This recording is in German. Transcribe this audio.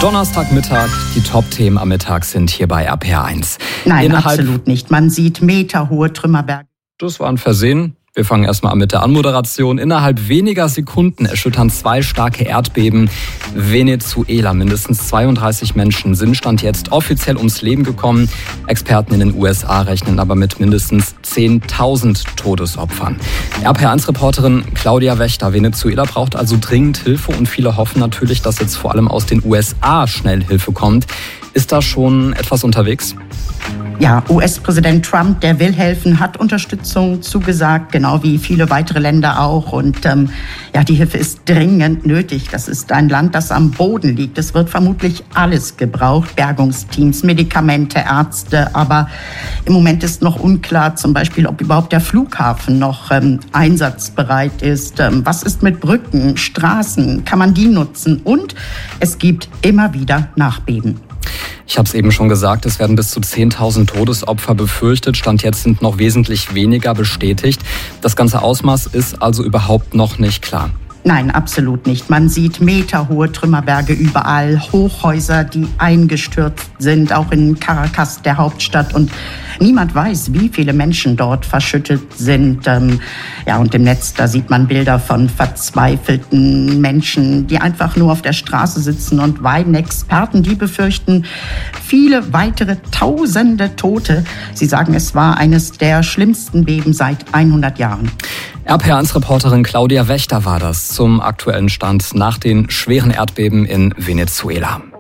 Donnerstagmittag, die Top-Themen am Mittag sind hier bei RPR1. Nein, absolut nicht. Man sieht meterhohe Trümmerberge. Das war ein Versehen. Wir fangen erstmal an mit der Anmoderation. Innerhalb weniger Sekunden erschüttern 2 starke Erdbeben Venezuela. Mindestens 32 Menschen sind Stand jetzt offiziell ums Leben gekommen. Experten in den USA rechnen aber mit mindestens 10.000 Todesopfern. RPR1-Reporterin Claudia Wächter. Venezuela braucht also dringend Hilfe und viele hoffen natürlich, dass jetzt vor allem aus den USA schnell Hilfe kommt. Ist da schon etwas unterwegs? Ja, US-Präsident Trump, der will helfen, hat Unterstützung zugesagt, genau wie viele weitere Länder auch. Und die Hilfe ist dringend nötig. Das ist ein Land, das am Boden liegt. Es wird vermutlich alles gebraucht, Bergungsteams, Medikamente, Ärzte. Aber im Moment ist noch unklar, zum Beispiel, ob überhaupt der Flughafen noch einsatzbereit ist. Was ist mit Brücken, Straßen? Kann man die nutzen? Und es gibt immer wieder Nachbeben. Ich habe es eben schon gesagt, es werden bis zu 10.000 Todesopfer befürchtet. Stand jetzt sind noch wesentlich weniger bestätigt. Das ganze Ausmaß ist also überhaupt noch nicht klar. Nein, absolut nicht. Man sieht meterhohe Trümmerberge überall, Hochhäuser, die eingestürzt sind, auch in Caracas, der Hauptstadt. Und niemand weiß, wie viele Menschen dort verschüttet sind. Und im Netz, da sieht man Bilder von verzweifelten Menschen, die einfach nur auf der Straße sitzen und weinen. Experten, die befürchten viele weitere Tausende Tote. Sie sagen, es war eines der schlimmsten Beben seit 100 Jahren. RPR1-Reporterin Claudia Wächter war das zum aktuellen Stand nach den schweren Erdbeben in Venezuela.